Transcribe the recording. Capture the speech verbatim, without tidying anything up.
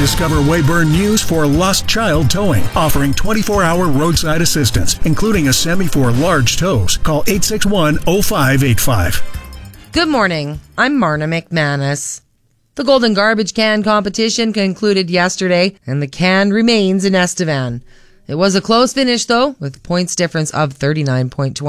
Discover Weyburn News for Lost Child Towing, offering twenty-four hour roadside assistance, including a semi for large tows. Call eight six one, oh five eight five. Good morning. I'm Marna McManus. The Golden Garbage Can competition concluded yesterday, and the can remains in Estevan. It was a close finish, though, with points difference of thirty-nine point two.